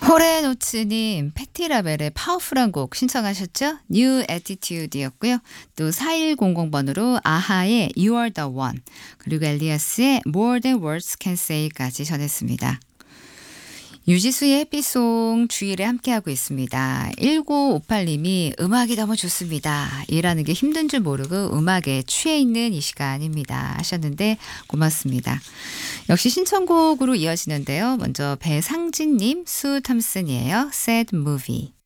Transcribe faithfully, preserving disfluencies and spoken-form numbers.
호레노츠님, 패티라벨의 파워풀한 곡 신청하셨죠? New Attitude였고요. 또 사일공공 번으로 아하의 You Are The One, 그리고 엘리아스의 More Than Words Can Say까지 전했습니다. 유지수의 해피송 주일에 함께하고 있습니다. 일구오팔님이 음악이 너무 좋습니다. 일하는 게 힘든 줄 모르고 음악에 취해 있는 이 시간입니다 하셨는데 고맙습니다. 역시 신청곡으로 이어지는데요. 먼저 배상진님, 수 탐슨이에요. Sad Movie.